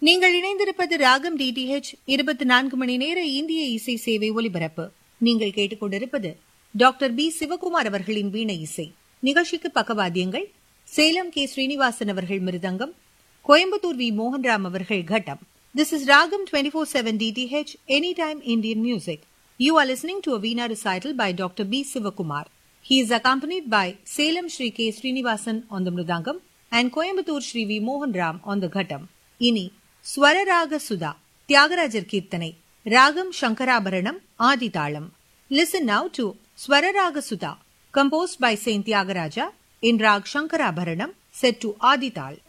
நீங்கள் இணைந்திருப்பது ராகம் டிடிஹெச் 24 மணி நேர இந்திய இசை சேவை ஒலிபரப்பு. நீங்கள் கேட்டுக்கொண்டிருப்பது டாக்டர் பி சிவகுமார் அவர்களின் வீணை இசை. நிகழ்ச்சிக்கு பக்கவாத்தியங்கள் சேலம் கே ஸ்ரீனிவாசன் அவர்கள் மிருதங்கம், கோயம்புத்தூர் வி மோகன்ராம் அவர்கள் கட்டம். This is Ragam 24/7 DTH, Anytime Indian Music. You are listening to a Veena recital by Dr. B. Sivakumar. He is accompanied by Salem Shri K. Srinivasan on the Mridangam and Coimbatore Shri V. Mohan Ram on the Ghatam. Ini Swararaga Sudha, Tyagarajar Kirtanai, Ragam Shankarabharanam, Adithalam. Listen now to Swararaga Sudha, composed by Saint Tyagaraja in Rag Shankarabharanam, set to Adithal.